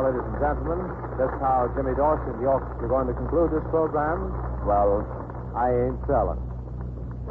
Now, ladies and gentlemen, just how Jimmy Dorsey and the Orchestra are going to conclude this program, well, I ain't telling.